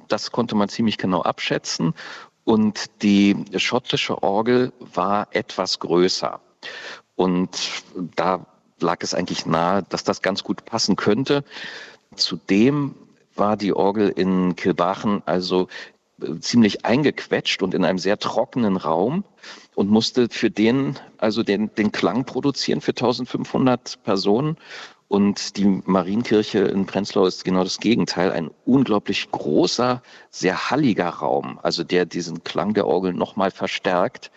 Das konnte man ziemlich genau abschätzen. Und die schottische Orgel war etwas größer. Und da lag es eigentlich nahe, dass das ganz gut passen könnte. Zudem war die Orgel in Kilbachen also ziemlich eingequetscht und in einem sehr trockenen Raum und musste für den Klang produzieren für 1500 Personen. Und die Marienkirche in Prenzlau ist genau das Gegenteil, ein unglaublich großer, sehr halliger Raum, also der diesen Klang der Orgel nochmal verstärkt.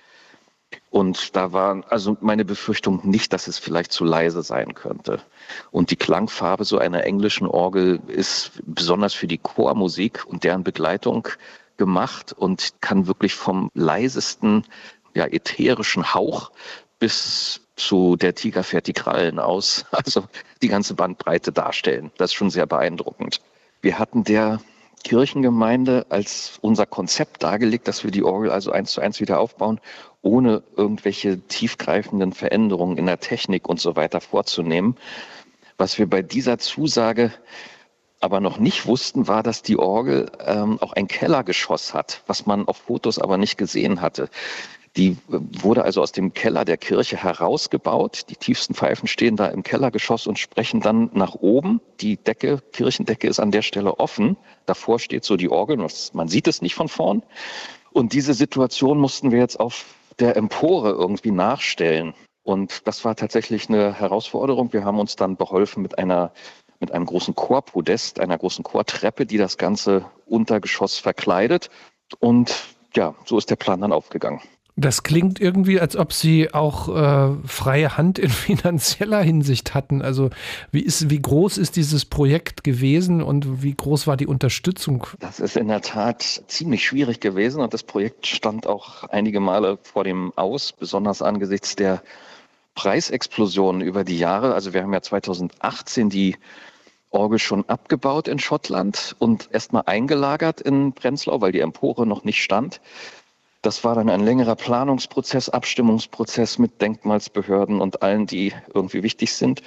Und da war also meine Befürchtung nicht, dass es vielleicht zu leise sein könnte. Und die Klangfarbe so einer englischen Orgel ist besonders für die Chormusik und deren Begleitung gemacht und kann wirklich vom leisesten, ja, ätherischen Hauch bis zu der Tiger fährt die Krallen aus, also die ganze Bandbreite darstellen. Das ist schon sehr beeindruckend. Wir hatten der Kirchengemeinde als unser Konzept dargelegt, dass wir die Orgel also 1:1 wieder aufbauen, ohne irgendwelche tiefgreifenden Veränderungen in der Technik und so weiter vorzunehmen. Was wir bei dieser Zusage aber noch nicht wussten, war, dass die Orgel auch ein Kellergeschoss hat, was man auf Fotos aber nicht gesehen hatte. Die wurde also aus dem Keller der Kirche herausgebaut. Die tiefsten Pfeifen stehen da im Kellergeschoss und sprechen dann nach oben. Die Kirchendecke ist an der Stelle offen. Davor steht so die Orgel. Man sieht es nicht von vorn. Und diese Situation mussten wir jetzt auf der Empore irgendwie nachstellen. Und das war tatsächlich eine Herausforderung. Wir haben uns dann beholfen mit einem großen Chorpodest, einer großen Chortreppe, die das ganze Untergeschoss verkleidet. Und ja, so ist der Plan dann aufgegangen. Das klingt irgendwie, als ob Sie auch freie Hand in finanzieller Hinsicht hatten. Also wie groß ist dieses Projekt gewesen und wie groß war die Unterstützung? Das ist in der Tat ziemlich schwierig gewesen und das Projekt stand auch einige Male vor dem Aus, besonders angesichts der Preisexplosionen über die Jahre. Also wir haben ja 2018 die Orgel schon abgebaut in Schottland und erstmal eingelagert in Prenzlau, weil die Empore noch nicht stand. Das war dann ein längerer Planungsprozess, Abstimmungsprozess mit Denkmalsbehörden und allen, die irgendwie wichtig sind.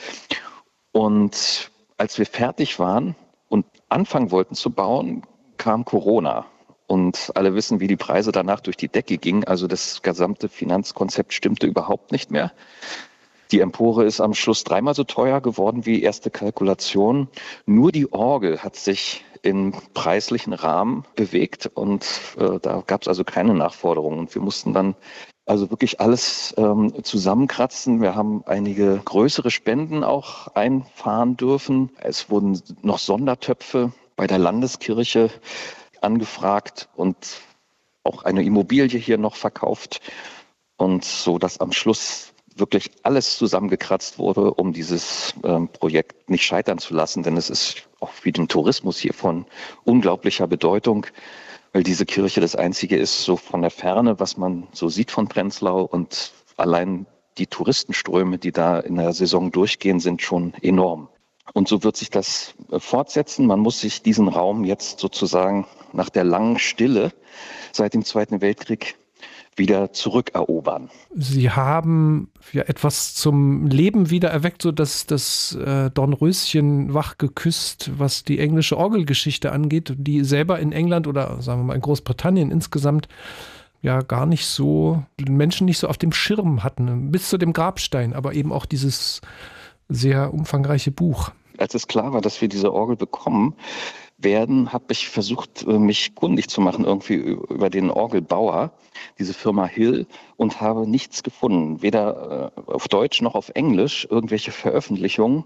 Und als wir fertig waren und anfangen wollten zu bauen, kam Corona. Und alle wissen, wie die Preise danach durch die Decke gingen. Also das gesamte Finanzkonzept stimmte überhaupt nicht mehr. Die Empore ist am Schluss 3-mal so teuer geworden wie erste Kalkulation. Nur die Orgel hat sich im preislichen Rahmen bewegt und da gab es also keine Nachforderungen. Und wir mussten dann also wirklich alles zusammenkratzen. Wir haben einige größere Spenden auch einfahren dürfen. Es wurden noch Sondertöpfe bei der Landeskirche angefragt und auch eine Immobilie hier noch verkauft. Und so, dass am Schluss wirklich alles zusammengekratzt wurde, um dieses Projekt nicht scheitern zu lassen. Denn es ist auch für den Tourismus hier von unglaublicher Bedeutung, weil diese Kirche das Einzige ist, so von der Ferne, was man so sieht von Prenzlau. Und allein die Touristenströme, die da in der Saison durchgehen, sind schon enorm. Und so wird sich das fortsetzen. Man muss sich diesen Raum jetzt sozusagen nach der langen Stille seit dem Zweiten Weltkrieg wieder zurückerobern. Sie haben ja etwas zum Leben wieder erweckt, so dass das Dornröschen wach geküsst, was die englische Orgelgeschichte angeht, die selber in England oder sagen wir mal in Großbritannien insgesamt ja gar nicht so, den Menschen nicht so auf dem Schirm hatten, bis zu dem Grabstein, aber eben auch dieses sehr umfangreiche Buch. Als es klar war, dass wir diese Orgel bekommen werden, habe ich versucht, mich kundig zu machen irgendwie über den Orgelbauer, diese Firma Hill, und habe nichts gefunden, weder auf Deutsch noch auf Englisch, irgendwelche Veröffentlichungen.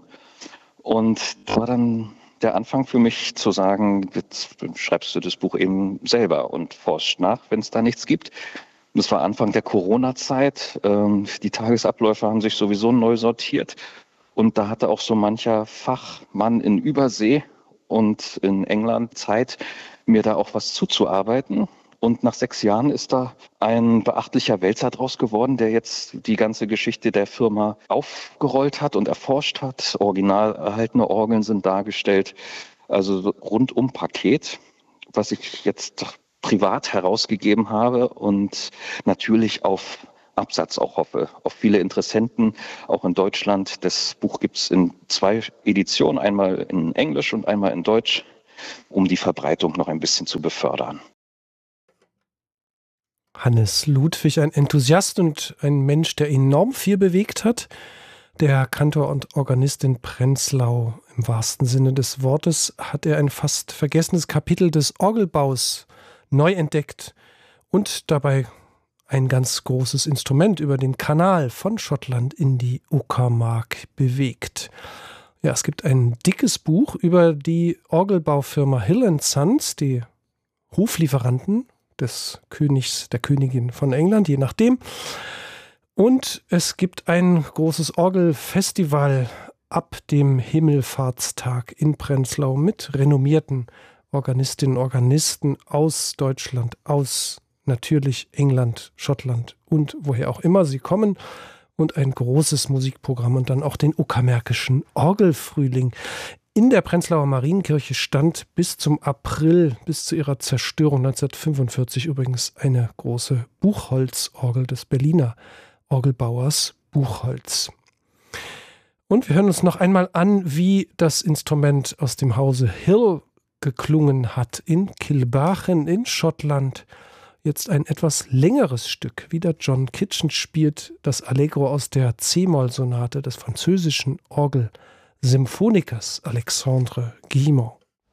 Und das war dann der Anfang für mich zu sagen, jetzt schreibst du das Buch eben selber und forschst nach, wenn es da nichts gibt. Das war Anfang der Corona-Zeit. Die Tagesabläufe haben sich sowieso neu sortiert. Und da hatte auch so mancher Fachmann in Übersee und in England Zeit, mir da auch was zuzuarbeiten. Und nach 6 Jahren ist da ein beachtlicher Wälzer draus geworden, der jetzt die ganze Geschichte der Firma aufgerollt hat und erforscht hat. Original erhaltene Orgeln sind dargestellt. Also rundum Paket, was ich jetzt privat herausgegeben habe und natürlich auf Absatz auch hoffe, auf viele Interessenten, auch in Deutschland. Das Buch gibt es in 2 Editionen, einmal in Englisch und einmal in Deutsch. um die Verbreitung noch ein bisschen zu befördern. Hannes Ludwig, ein Enthusiast und ein Mensch, der enorm viel bewegt hat. Der Kantor und Organist in Prenzlau. Im wahrsten Sinne des Wortes hat er ein fast vergessenes Kapitel des Orgelbaus neu entdeckt und dabei ein ganz großes Instrument über den Kanal von Schottland in die Uckermark bewegt. Ja, es gibt ein dickes Buch über die Orgelbaufirma Hill & Sons, die Hoflieferanten des Königs, der Königin von England, je nachdem. Und es gibt ein großes Orgelfestival ab dem Himmelfahrtstag in Prenzlau mit renommierten Organistinnen und Organisten aus Deutschland, aus natürlich England, Schottland und woher auch immer sie kommen. Und ein großes Musikprogramm und dann auch den Uckermärkischen Orgelfrühling. In der Prenzlauer Marienkirche stand bis zum April, bis zu ihrer Zerstörung 1945 übrigens eine große Buchholzorgel des Berliner Orgelbauers Buchholz. Und wir hören uns noch einmal an, wie das Instrument aus dem Hause Hill geklungen hat in Kilbarchen in Schottland. Jetzt ein etwas längeres Stück. Wieder John Kitchen spielt das Allegro aus der C-Moll-Sonate des französischen Orgelsymphonikers Alexandre Guillemot.